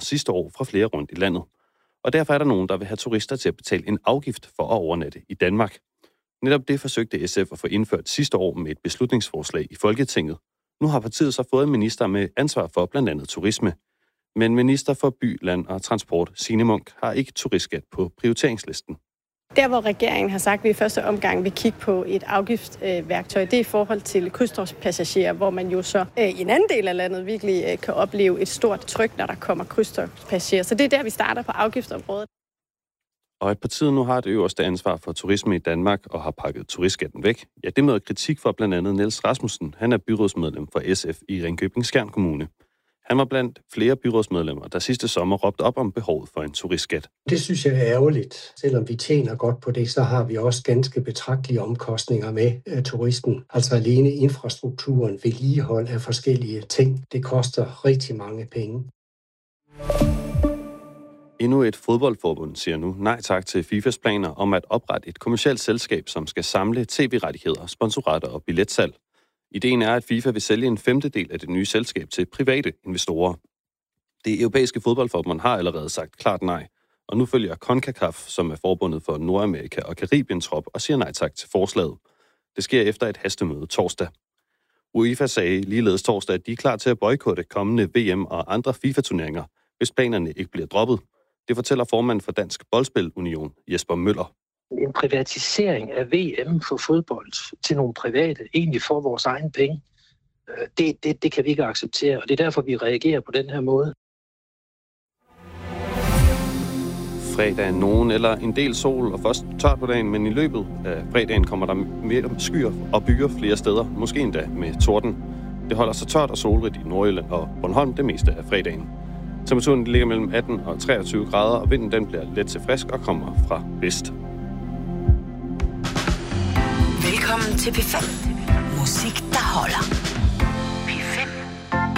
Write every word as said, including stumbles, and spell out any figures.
sidste år fra flere rundt i landet. Og derfor er der nogen, der vil have turister til at betale en afgift for at overnatte i Danmark. Netop det forsøgte S F at få indført sidste år med et beslutningsforslag i Folketinget. Nu har partiet så fået en minister med ansvar for blandt andet turisme. Men minister for by, land og transport, Signe Munk, har ikke turistskat på prioriteringslisten. Der, hvor regeringen har sagt, at vi i første omgang vil kigge på et afgiftsværktøj, det er i forhold til krydstogtspassagerer, hvor man jo så i en anden del af landet virkelig kan opleve et stort tryk, når der kommer krydstogtspassagerer. Så det er der, vi starter på afgiftsområdet. Og at partiet nu har det øverste ansvar for turisme i Danmark og har pakket turistskatten væk, ja, det møder kritik for blandt andet Niels Rasmussen. Han er byrådsmedlem for S F i Ringkøbing-Skjern Kommune. Han var blandt flere byrådsmedlemmer, der sidste sommer råbte op om behovet for en turistskat. Det synes jeg er ærgerligt. Selvom vi tjener godt på det, så har vi også ganske betragtelige omkostninger med uh, turisten. Altså alene infrastrukturen, vedligehold af forskellige ting, det koster rigtig mange penge. Endnu et fodboldforbund siger nu nej tak til FIFAs planer om at oprette et kommercielt selskab, som skal samle tv-rettigheder, sponsorater og billetsalg. Ideen er, at FIFA vil sælge en femtedel af det nye selskab til private investorer. Det europæiske fodboldforbund har allerede sagt klart nej, og nu følger CONCACAF, som er forbundet for Nordamerika og Karibien trop, og siger nej tak til forslaget. Det sker efter et hastemøde torsdag. UEFA sagde ligeledes torsdag, at de er klar til at boykotte kommende V M og andre FIFA-turneringer, hvis planerne ikke bliver droppet. Det fortæller formanden for Dansk Boldspil-Union, Jesper Møller. En privatisering af V M for fodbold til nogle private, egentlig for vores egen penge, det, det, det kan vi ikke acceptere, og det er derfor, vi reagerer på den her måde. Fredag nogen eller en del sol og først tørt på dagen, men i løbet af fredagen kommer der mere skyer og byer flere steder, måske endda med torden. Det holder sig tørt og solrigt i Nordjylland og Bornholm det meste af fredagen. Temperaturen ligger mellem atten og treogtyve grader, og vinden den bliver let til frisk og kommer fra vest. Velkommen til P fem. Musik, der holder.